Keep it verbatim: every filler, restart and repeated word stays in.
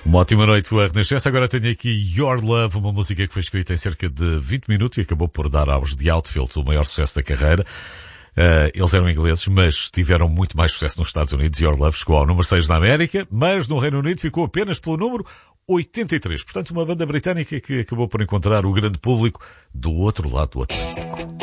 Uma ótima noite, a Renascença. Agora tenho aqui Your Love, uma música que foi escrita em cerca de vinte minutos e acabou por dar aos The Outfield o maior sucesso da carreira. Uh, eles eram ingleses, mas tiveram muito mais sucesso nos Estados Unidos. Your Love chegou ao número seis na América, mas no Reino Unido ficou apenas pelo número oitenta e três. Portanto, uma banda britânica que acabou por encontrar o grande público do outro lado do Atlântico.